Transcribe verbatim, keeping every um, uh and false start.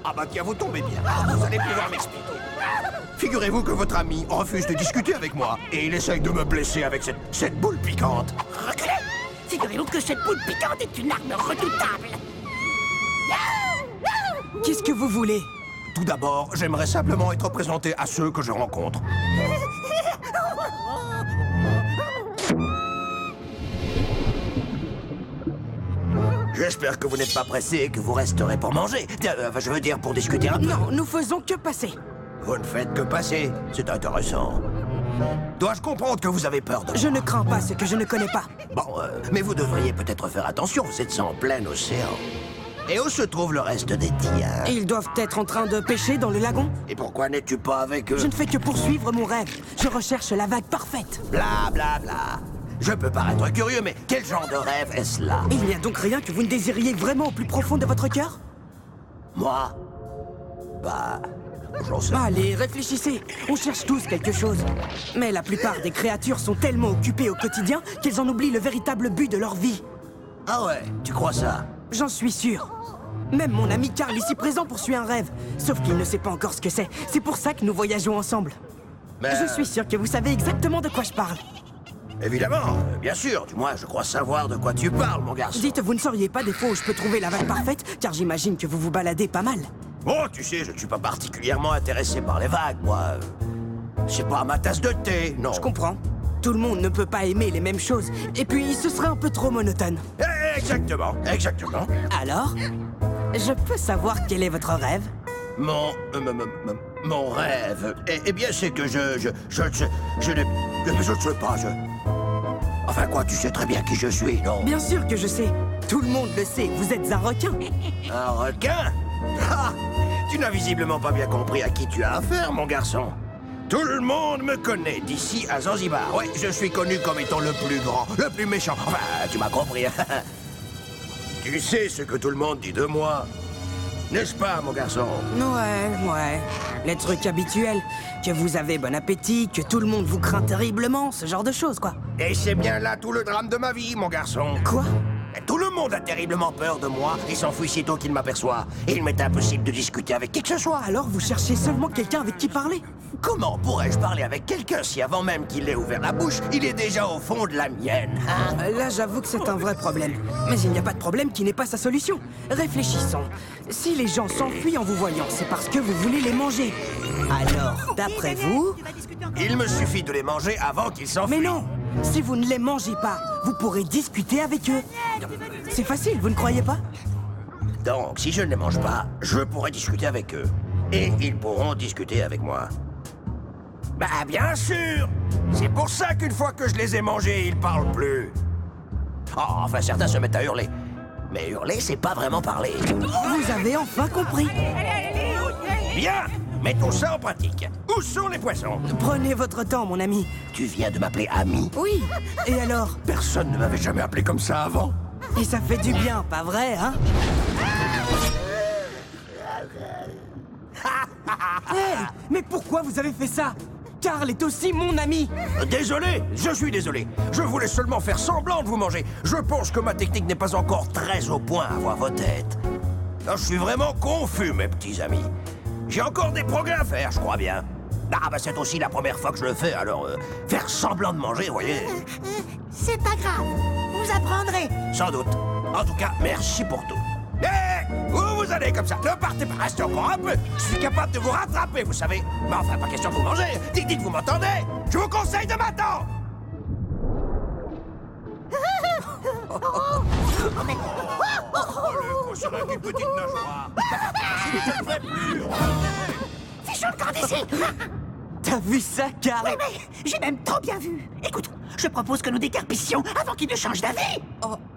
Ah bah tiens, vous tombez bien. Vous allez pouvoir m'expliquer. Figurez-vous que votre ami refuse de discuter avec moi et il essaye de me blesser avec cette, cette boule piquante. Reculez! Figurez-vous que cette boule piquante est une arme redoutable. Qu'est-ce que vous voulez? Tout d'abord, j'aimerais simplement être présenté à ceux que je rencontre. J'espère que vous n'êtes pas pressé et que vous resterez pour manger. Euh, je veux dire, pour discuter un peu. Non, nous faisons que passer. Vous ne faites que passer. C'est intéressant. Dois-je comprendre que vous avez peur de moi? Je ne crains pas ce que je ne connais pas. Bon, euh, mais vous devriez peut-être faire attention. Vous êtes en plein océan. Et où se trouve le reste des tiens? Et ils doivent être en train de pêcher dans le lagon. Et pourquoi n'es-tu pas avec eux? Je ne fais que poursuivre mon rêve. Je recherche la vague parfaite. Bla bla bla. Je peux paraître curieux, mais quel genre de rêve est-ce là? Il n'y a donc rien que vous ne désiriez vraiment au plus profond de votre cœur? Moi? Bah... j'en sais... Allez, réfléchissez. On cherche tous quelque chose. Mais la plupart des créatures sont tellement occupées au quotidien qu'elles en oublient le véritable but de leur vie. Ah ouais, tu crois ça? J'en suis sûr. Même mon ami Carl ici présent poursuit un rêve. Sauf qu'il ne sait pas encore ce que c'est. C'est pour ça que nous voyageons ensemble. Mais... Je suis sûr que vous savez exactement de quoi je parle. Évidemment, bien sûr. Du moins, je crois savoir de quoi tu parles, mon garçon. Dites, vous ne sauriez pas des fois où je peux trouver la vague parfaite? Car j'imagine que vous vous baladez pas mal. Oh, tu sais, je ne suis pas particulièrement intéressé par les vagues, moi. C'est pas ma tasse de thé, non. Je comprends. Tout le monde ne peut pas aimer les mêmes choses. Et puis, ce serait un peu trop monotone. Eh, exactement, exactement. Alors, je peux savoir quel est votre rêve? Mon... euh, mon, mon- mon rêve... Eh, eh bien, c'est que je... Je... Je... Je... Je ne... Je, je ne sais pas, je... Enfin quoi, tu sais très bien qui je suis, non? Bien sûr que je sais. Tout le monde le sait. Vous êtes un requin. Un requin? Ah! Tu n'as visiblement pas bien compris à qui tu as affaire, mon garçon. Tout le monde me connaît d'ici à Zanzibar. Ouais, je suis connu comme étant le plus grand, le plus méchant. Enfin, tu m'as compris. Tu sais ce que tout le monde dit de moi, n'est-ce pas, mon garçon? Ouais, ouais. Les trucs habituels. Que vous avez bon appétit, que tout le monde vous craint terriblement, ce genre de choses, quoi. Et c'est bien là tout le drame de ma vie, mon garçon. Quoi? Tout le monde a terriblement peur de moi et s'enfuit sitôt qu'il m'aperçoit. Et il m'est impossible de discuter avec qui que ce soit. Alors vous cherchez seulement quelqu'un avec qui parler? Comment pourrais-je parler avec quelqu'un si avant même qu'il ait ouvert la bouche, il est déjà au fond de la mienne, hein? Euh, Là, j'avoue que c'est un vrai problème. Mais il n'y a pas de problème qui n'est pas sa solution. Réfléchissons. Si les gens s'enfuient en vous voyant, c'est parce que vous voulez les manger. Alors, d'après vous... Il me suffit de les manger avant qu'ils s'enfuient. Mais non! Si vous ne les mangez pas, vous pourrez discuter avec eux. C'est facile, vous ne croyez pas? Donc, si je ne les mange pas, je pourrai discuter avec eux. Et ils pourront discuter avec moi. Bah, bien sûr! C'est pour ça qu'une fois que je les ai mangés, ils parlent plus. Oh, enfin, certains se mettent à hurler. Mais hurler, c'est pas vraiment parler. Vous avez enfin compris. Bien! Mettons ça en pratique. Où sont les poissons? Prenez votre temps, mon ami. Tu viens de m'appeler ami? Oui. Et alors? Personne ne m'avait jamais appelé comme ça avant. Et ça fait du bien, pas vrai, hein? Hey! Mais pourquoi vous avez fait ça? Carl est aussi mon ami. Désolé, je suis désolé. Je voulais seulement faire semblant de vous manger. Je pense que ma technique n'est pas encore très au point à voir vos têtes. Je suis vraiment confus, mes petits amis. J'ai encore des progrès à faire, je crois bien. Ah, bah c'est aussi la première fois que je le fais, alors euh, faire semblant de manger, vous voyez. C'est pas grave. Vous apprendrez. Sans doute. En tout cas, merci pour tout. Hé! Où vous allez comme ça? Ne partez pas, restez encore un peu. Je suis capable de vous rattraper, vous savez. Mais enfin, pas question de vous manger. Dites, dites, vous m'entendez? Je vous conseille de m'attendre. Oh, le cochon avec une petite nageoire. Je ne ferai plus. Fichons le camp d'ici. T'as vu ça, Carl? Oui, mais j'ai même trop bien vu. Écoute, je propose que nous décarpissions avant qu'il ne change d'avis. Oh,